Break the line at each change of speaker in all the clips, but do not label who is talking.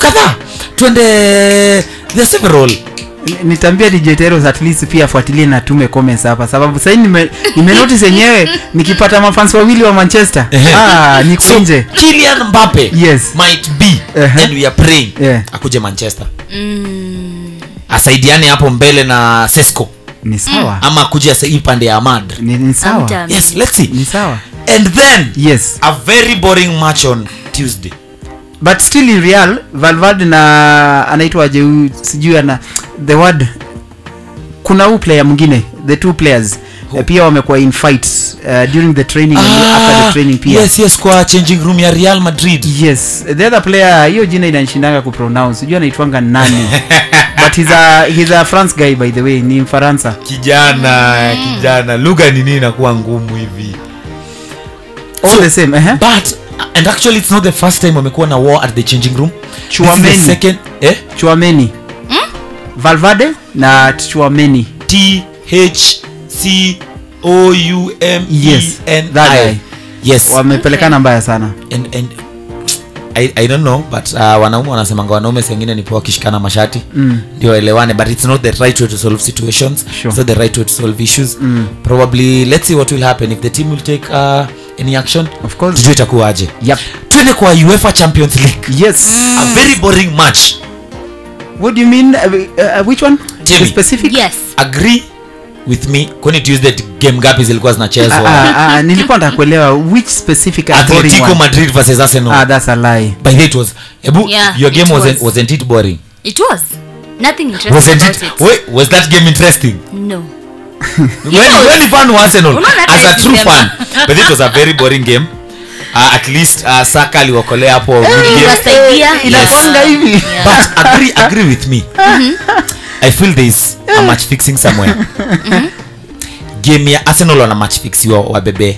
kadhaa twende the several.
Nitambia DJ Teros at least pia fuatilie na tume comments hapa sababu sasa nime notice yenyewe nikipata mafans wawili wa Manchester ni kunje.
So, Kylian Mbappe might be and we are praying akuje Manchester. Asaidiane hapo mbele na Sesko.
Ni sawa.
Ama kuja sasa ipande ya Ahmad.
Ni sawa.
Yes, let's see.
Ni sawa.
And then a very boring match on Tuesday.
But still in Real, Valverde na anaitwa aje sijui ana the word kuna player mwingine, the two players pia wamekuwa in fights during the training and after the training pia.
Yes, kwa changing room ya Real Madrid.
Yes, the other player hiyo jina inanishindanga ku pronounce. Sijui anaitwanga nani. But he's a France guy by the way, ni Mfaransa.
Kijana lugha ni nini inakuwa ngumu hivi.
All the same,
But and actually it's not the first time wamekuwa na war at the changing room.
Chouameni. Valverde na Chouameni.
THCOUMENI. Yes.
Wamepelekana mbaya sana.
And I don't know but wanaume wanasemanga wanaume wengine ni poa kishikana mashati ndio elewane, but it's not the right way to solve situations. It's not the right way to solve issues. Probably let's see what will happen if the team will take any action.
Of course.
Tujue itakuwaje.
Yep.
Twende kwa UEFA Champions League.
Yes.
A very boring match.
What do you mean? Which one?
The
specific? Yes.
Agree with me. Kwani Tuesday game gapi zilikuwa zinachezwa?
Nilikuwa nataka kuelewa which specific
Atletico Madrid versus Arsenal.
That's a lie.
By the way, it was your game wasn't it boring?
It was. Nothing interesting.
Wasn't it? Wait, was that game interesting?
No.
When fan was Arsenal as a true fan. But it was a very boring game. At least Saka aliokolea hapo good game.
Inasonga hivi.
But agree with me. I feel there is a match fixing somewhere. Game ya Arsenal wana match fix wa bebe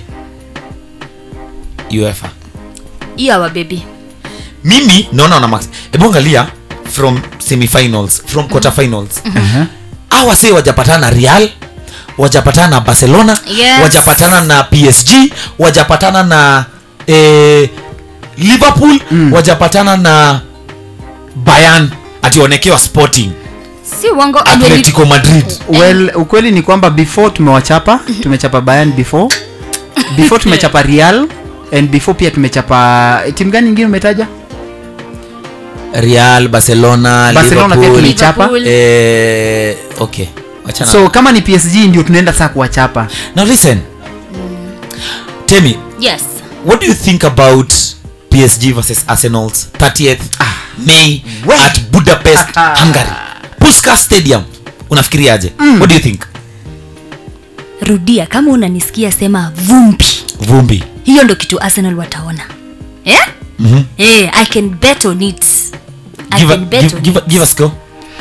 UEFA.
Wa baby.
Mimi naona wana match. Angalia from semi-finals, from quarter-finals. Hawa say wajapatana na Real, wajapatana na Barcelona, wajapatana na PSG, wajapatana na Liverpool, wajapatana na Bayern ationekewa Sporting.
Si wango
Atletico Madrid.
Well, ukweli ni kwamba before tumechapa Bayern before tumechapa Real and before pia tumechapa timu gani nyingine umetaja?
Real, Barcelona
pia tumechapa.
Okay. Wachana.
So kama ni PSG ndio tunaenda sasa kuwachapa.
Now listen. Tell me.
Yes.
What do you think about PSG versus Arsenal's 30th May at Budapest, Hungary? Puskas Stadium. Unafikiriaje? What do you think?
Rudia kama unanisikia sema vumbi. Hiyo ndo kitu Arsenal wataona. I can bet on it.
Give us go.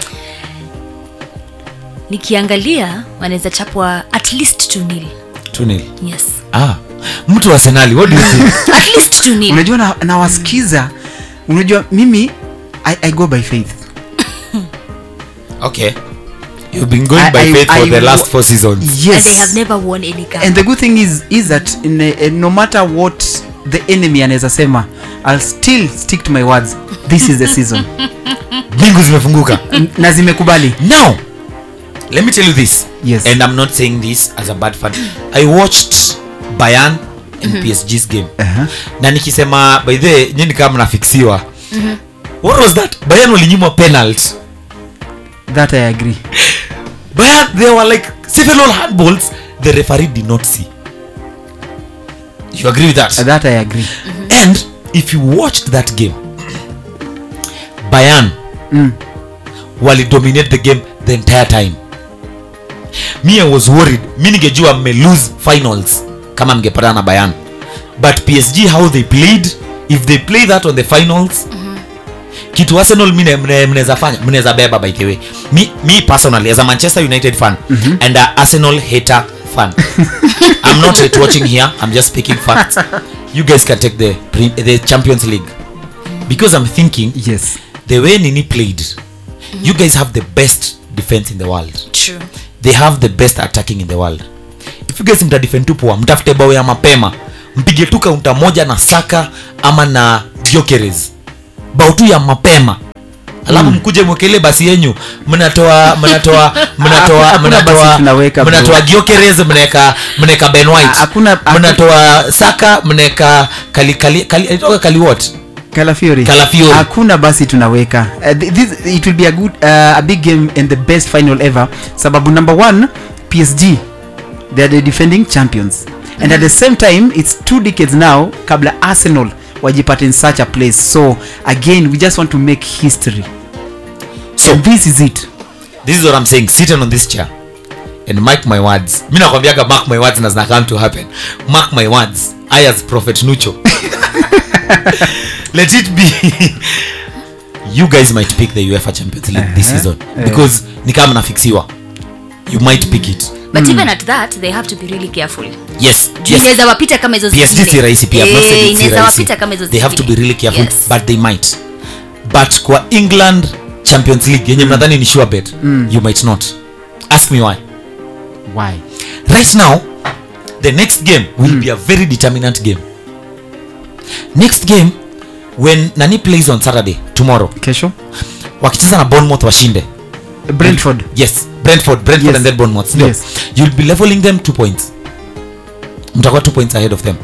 Nikiangalia wanaweza chapwa at least 2-0. Yes.
Mtu wa Arsenal, what do you think?
At least 2-0.
Unajua na wasikiza. Unajua mimi I go by faith.
Okay. You've been going by faith for the last 4 seasons.
Yes.
And they have never won any cup.
And the good thing is that no matter what the enemy anaweza sema, I'll still stick to my words. This is the season.
Bingu zimefunguka.
Na zimekubali.
Now, let me tell you this.
Yes.
And I'm not saying this as a bad fan. I watched Bayern and PSG's game. Na nikisema by the way, nyinyi kama mnafixiwa. What was that? Bayern walinyimwa penalty.
That I agree.
Bayern, they were like several handballs the referee did not see. You agree with that?
That I agree.
And if you watched that game, Bayern wali dominate the game the entire time. Me, I was worried. Mi ningejua me lose finals kama mngepatana na Bayern. But PSG, how they played, if they play that on the finals, kitu Arsenal mnaweza fanya, mnaweza beba by the way. Me personally as a Manchester United fan and a Arsenal hater fan. I'm not hate watching here, I'm just speaking facts. You guys can take the Champions League. Because I'm thinking,
yes,
the way Nini played, you guys have the best defense in the world.
True.
They have the best attacking in the world. If you guys mta defend tu poa, mtafute bao ya mapema, mpige tu kaunta moja na Saka ama na Gyökeres, bao tu ya mapema, alafu mkuje mwekele basi yenyu mnatoa Gyökeres mnaweka Ben White, mnatoa Saka mnaweka kali what
Calafiori. Hakuna basi tunaweka. It will be a big game and the best final ever. Sababu number 1, PSG, they are the defending champions. And at the same time, it's 2 decades now kabla Arsenal wajipate in such a place. So again, we just want to make history. So and this is it.
This is what I'm saying. Sitting on this chair and mark my words. Mimi nakwambiaga mark my words, na zina come to happen. Mark my words. I as Prophet Nucho. Let it be. You guys might pick the UEFA Champions League this season because ni kama mnafixiwa. You might pick it.
But even at that, they have to be really careful.
Yes.
Inaweza wapita kama hizo zingine.
PSG si rahisi pia.
Inaweza wapita kama hizo zingine.
They have to be really careful, but they might. But kwa England Champions League yenye mnadhani ni sure bet, you might not. Ask me why.
Why?
Right now, the next game will be a very determinant game. Next game, when Nani plays on Saturday, tomorrow.
Kesho?
Wakicheza na Bournemouth washinde.
Brentford.
Yes, Brentford yes. And then Bournemouth. No. Yes. You'll be leveling them 2 points. Mtakuwa 2 points ahead of them.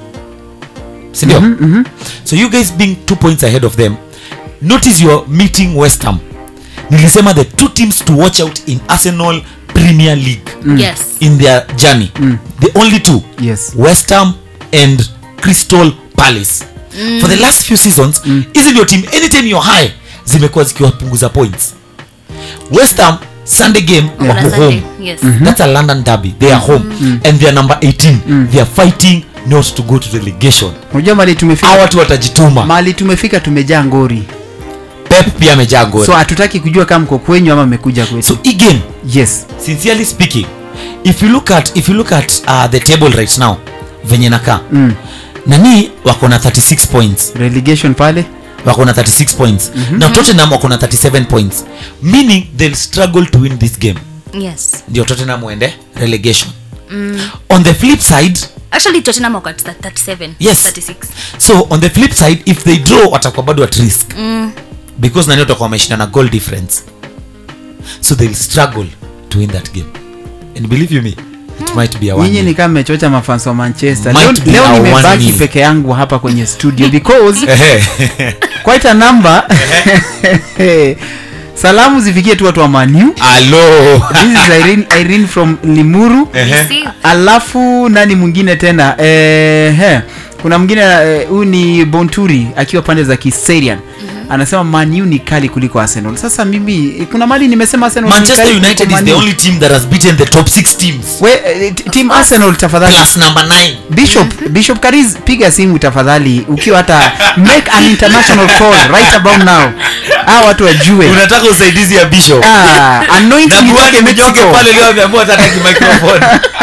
Sindio? So you guys being 2 points ahead of them, notice you're meeting West Ham. Nilisema the 2 teams to watch out in Arsenal Premier League.
Yes.
In their journey. The only 2.
Yes.
West Ham and Crystal Palace. For the last few seasons, isn't your team anytime you're high zimekuwa zikiwapunguza points. West Ham Sunday game wako home.
Yes.
That's a London derby. They are home and they are number 18. They are fighting not to go to relegation.
Unajua mali tumefika.
Hawa watu watajituma.
Mali tumefika tumejaa ngori.
Pep pia amejaa ngori.
So hatutaki kujua kama mko kwenyu ama mmekuja kwetu.
So again,
yes.
Sincerely speaking, if you look at the table right now, venye naka. Nani wako na 36 points.
Relegation pale
wako na 36 points. Now Tottenham wako na 37 points. Meaning they'll struggle to win this game.
Yes.
Ndio Tottenham waende relegation. On the flip side,
actually Tottenham wako at 37.
Yes.
36.
So on the flip side, if they draw watakuwa bado at risk. Because nani watakuwa wameshinda na goal difference. So they'll struggle to win that game. And believe you me, it might be a one.
Nyinyi ni kama mechocha mafans wa Manchester. Leo nimebaki peke yangu hapa kwenye studio because quite a number. Salamu zifikie tu watu wa Manu.
Hello.
This is Irene from Limuru. Alafu nani mwingine tena? Kuna mwingine huyu ni Bonturi akiwa pande za Kiserian. Anasema Man U ni kali kuliko Arsenal. Sasa mimi kuna mali nimesema Arsenal.
Manchester United is the only team that has beaten the top 6 teams.
Team Arsenal tafadhali.
Plus number 9.
Bishop Kariz, piga simu tafadhali ukiwa hata make an international call right about now. Watu wajue.
Unataka usaidizi ya Bishop.
Anointing
ni mjoke pale leo ameamua hata microphone.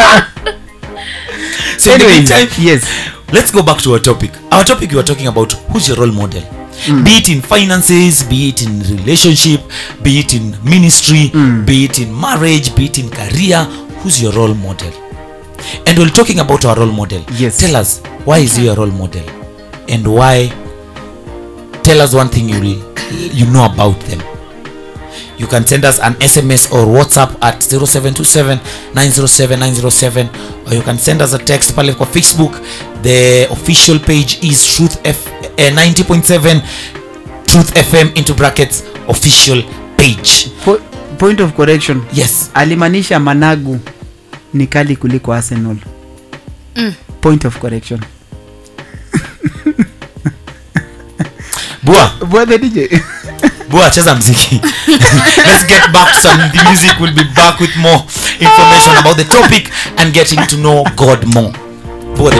So anyway,
yes.
Let's go back to our topic. Our topic we are talking about who's your role model. Be it in finances, be it in relationship, be it in ministry, be it in marriage, be it in career. Who's your role model? And we're talking about our role model.
Yes.
Tell us, why is he your role model? And why? Tell us one thing you know about them. You can send us an SMS or WhatsApp at 0727-907-907, or you can send us a text pale kwa Facebook. The official page is Truth 90.7 Truth FM into brackets official page.
Point of correction.
Yes.
Alimanisha Managu ni kali kuliko Arsenal. Point of correction. Bua the DJ.
Bua cheza mziki. Let's get back to the music. We'll be back with more information about the topic and getting to know God more.